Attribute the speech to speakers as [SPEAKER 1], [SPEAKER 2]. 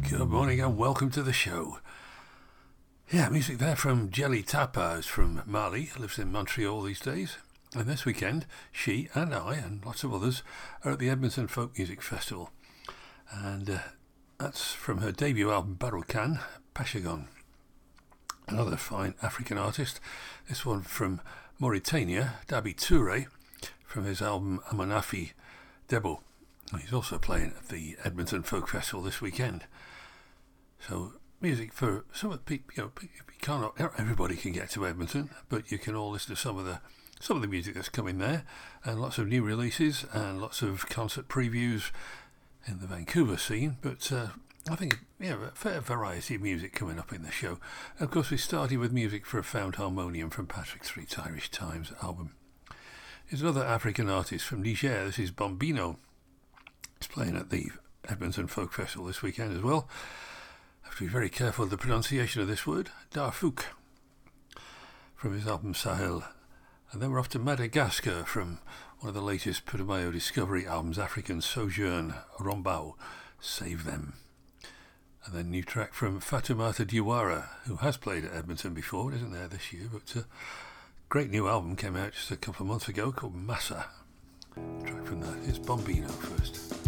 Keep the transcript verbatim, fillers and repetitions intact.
[SPEAKER 1] Good morning and welcome to the show. Yeah, music there from Jelly Tapas from Mali, lives in Montreal these days. And this weekend, she and I and lots of others are at the Edmonton Folk Music Festival. And uh, that's from her debut album, Baroukan, Pashagon. Another fine African artist, this one from Mauritania, Dabi Touré, from his album Amanafi Debo. He's also playing at the Edmonton Folk Festival this weekend. So music for some of the people, you know, you can't, not everybody can get to Edmonton, but you can all listen to some of the some of the music that's coming there, and lots of new releases and lots of concert previews in the Vancouver scene. But uh, I think yeah, a fair variety of music coming up in the show. And of course, we started with music for a Found Harmonium from Patrick Threet's Irish Times album. Here's another African artist from Niger. This is Bombino. He's playing at the Edmonton Folk Festival this weekend as well. Have to be very careful of the pronunciation of this word. Darfouk, from his album Sahel. And then we're off to Madagascar from one of the latest Putumayo Discovery albums, African Sojourn, Rombao, Save Them. And then new track from Fatoumata Diawara, who has played at Edmonton before, isn't there this year, but a great new album came out just a couple of months ago called Massa. Track from that is Bombino first.